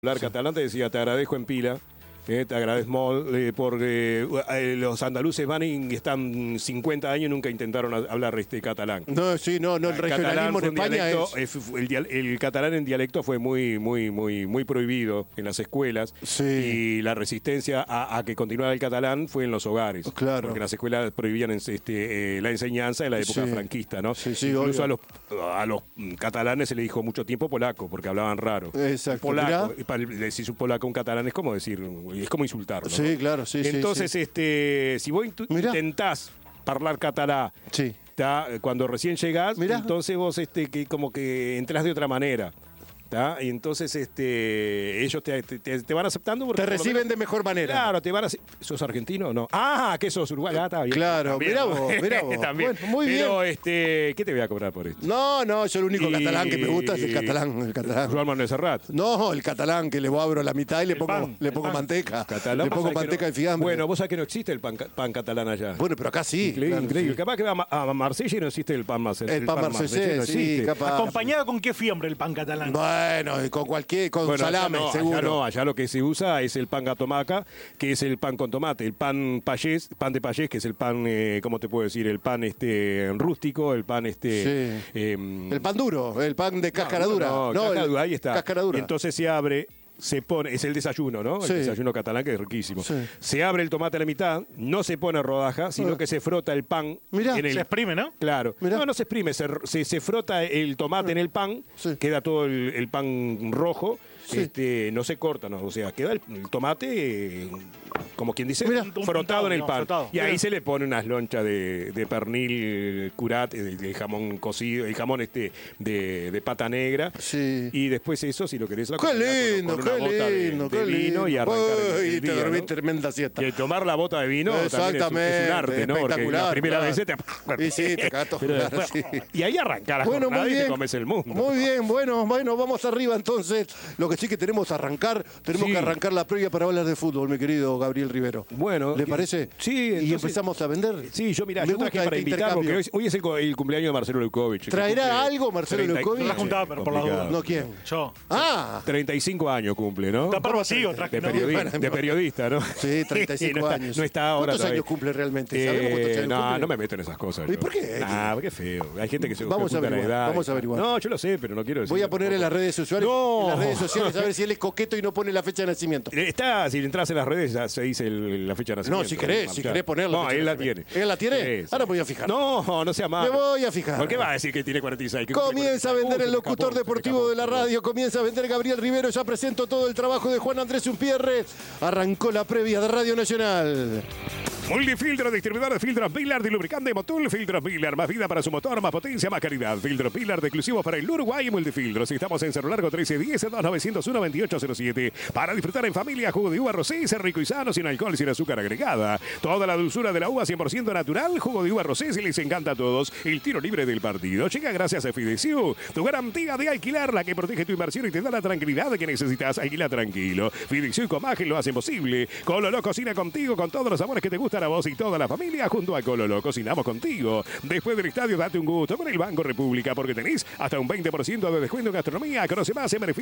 hablar catalán, te decía, te agradezco en pila. Te agradezco porque los andaluces van y están 50 años y nunca intentaron hablar catalán. No, sí, no, el regionalismo en España el catalán en dialecto fue muy prohibido en las escuelas. Sí. Y la resistencia a que continuara el catalán fue en los hogares. Claro. Porque en las escuelas prohibían la enseñanza en la época franquista, ¿no? Sí, incluso a los catalanes se le dijo mucho tiempo polaco, porque hablaban raro. Exacto. Polaco, y para decir un polaco a un catalán es como decir, es como insultarlo. Sí, claro, sí. Entonces, sí. Si vos intentás hablar catalán, sí. Cuando recién llegás, Mirá. entonces vos que como que entrás de otra manera. Y entonces ellos te van aceptando porque te reciben de mejor manera. Claro, te van a... ¿Sos argentino o no? Ah, ¿qué sos? Uruguay. Ah, está bien. Claro, mirá vos. También. Bueno, muy bien. Pero, ¿qué te voy a cobrar por esto? No, yo el único catalán que me gusta es el catalán. Juan Manuel Serrat. No, el catalán que le abro la mitad y le pongo manteca. Catalán, le pongo manteca y fiambre. Bueno, vos sabés que no existe el pan catalán allá. Bueno, pero acá sí. Increíble. Sí. Capaz que va a Marsella y no existe el pan marsellés. El pan marsellés, sí, capaz. ¿Acompañado con qué fiambre el pan catalán? Bueno, con salame, seguro. Allá lo que se usa es el pan gatomaca, que es el pan con tomate. El pan de payés, que es el pan, ¿cómo te puedo decir? El pan rústico, el pan el pan duro, el pan de cáscara dura. Ahí está. Cáscara dura. Y entonces se abre, se pone, es el desayuno, ¿no? Sí. El desayuno catalán, que es riquísimo. Sí. Se abre el tomate a la mitad, no se pone rodaja, sino que se frota el pan. Mirá. Se exprime, ¿no? Claro. Mirá. No se exprime, se frota el tomate en el pan, queda todo el pan rojo. No se corta, ¿no? O sea, queda el tomate, como quien dice, frotado en el pan. Y ahí se le pone unas lonchas de pernil curat, de jamón cocido, el jamón de pata negra. Sí. Y después eso, si lo querés, qué lindo, con una bota de vino y arrancar el día, te dormí ¿no? tremenda siesta. Que tomar la bota de vino exactamente, es un arte, ¿no? Porque la primera vez te... Y sí, te cato. Sí. Y ahí arranca la Bueno, jornada muy bien. y te comes el mundo. Muy bien, bueno, vamos arriba entonces. Lo que sí que tenemos que arrancar la previa para hablar de fútbol, mi querido Gabriel Rivero. Bueno. ¿Le parece? Sí. Entonces, ¿Y empezamos a vender? Sí, yo traje para invitar, porque hoy es el cumpleaños de Marcelo Leukovic. ¿Traerá algo Marcelo Leukovic? No la juntaba, pero por la duda. No, ¿quién? Yo. 35 años cumple, ¿no? Tapar vacío, traje. De periodista, ¿no? Sí, 35 años. No está ahora. ¿Cuántos años cumple realmente? ¿Sabemos cuántos años cumple? No me meto en esas cosas. ¿Y por qué? Qué feo. Hay gente que se vamos a oculta la edad. Vamos a averiguar. No, yo lo sé, pero no quiero decir. Voy a poner en las redes sociales. No. En las redes sociales a ver si él es coqueto y no pone la fecha de nacimiento. Si entras en las redes ya se dice la fecha de nacimiento. No, si querés ponerla. No, él la tiene. ¿Él la tiene? Sí. Ahora me voy a fijar. No sea malo. Me voy a fijar. ¿Por qué va a decir que tiene 46? Comienza a vender el locutor deportivo de la radio. Comienza a vender Gabriel Rivero. Ya presento todo el trabajo de Juan Andrés Unpierre. Arrancó la previa de Radio Nacional. Multifiltro, distribuidor de filtros Miller, de lubricante Motul, filtros Miller, más vida para su motor, más potencia, más calidad. Filtros Miller de exclusivos para el Uruguay y Multifiltros. Estamos en Cerro Largo 1310-2901-2807. Para disfrutar en familia, jugo de uva rosé, ser rico y sano, sin alcohol, sin azúcar agregada. Toda la dulzura de la uva 100% natural, jugo de uva rosé, si les encanta a todos. El tiro libre del partido llega gracias a Fidecio, tu garantía de alquilar, la que protege tu inversión y te da la tranquilidad de que necesitas. Alquila tranquilo. Fidecio y Comagen lo hacen posible. Cololo cocina contigo con todos los sabores que te gustan a vos y toda la familia. Junto a Cololo cocinamos contigo. Después del estadio date un gusto con el Banco República porque tenés hasta un 20% de descuento en gastronomía. Conoce más en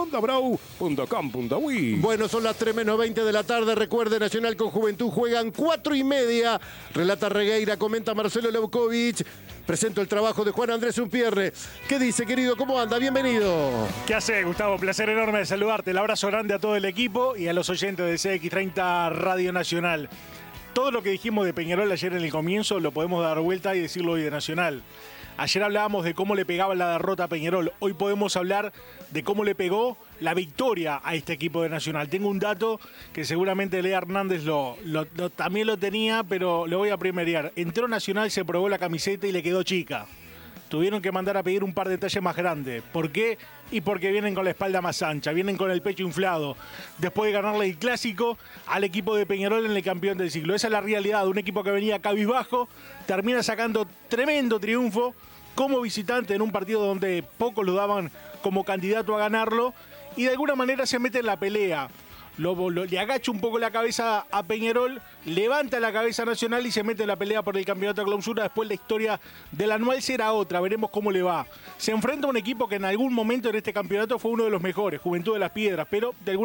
beneficios.bro.com.uy. Bueno, son las 3:20 de la tarde. Recuerde, Nacional con Juventud juegan 4:30. Relata Regueira, comenta Marcelo Leukovic. Presento el trabajo de Juan Andrés Unpierre. ¿Qué dice, querido? ¿Cómo anda? Bienvenido. ¿Qué hace, Gustavo? Placer enorme de saludarte. El abrazo grande a todo el equipo y a los oyentes de CX30 Radio Nacional. Todo lo que dijimos de Peñarol ayer en el comienzo lo podemos dar vuelta y decirlo hoy de Nacional. Ayer hablábamos de cómo le pegaba la derrota a Peñarol. Hoy podemos hablar de cómo le pegó la victoria a este equipo de Nacional. Tengo un dato que seguramente Lea Hernández también lo tenía, pero lo voy a primerear. Entró Nacional, se probó la camiseta y le quedó chica. Tuvieron que mandar a pedir un par de talles más grandes. ¿Por qué? Y porque vienen con la espalda más ancha, vienen con el pecho inflado. Después de ganarle el clásico al equipo de Peñarol en el campeón del siglo. Esa es la realidad de un equipo que venía cabizbajo, termina sacando tremendo triunfo como visitante en un partido donde pocos lo daban como candidato a ganarlo y de alguna manera se mete en la pelea. le agacha un poco la cabeza a Peñarol, levanta la cabeza Nacional y se mete en la pelea por el campeonato de clausura. Después la historia del anual será otra, veremos cómo le va. Se enfrenta a un equipo que en algún momento en este campeonato fue uno de los mejores, Juventud de las Piedras, pero de alguna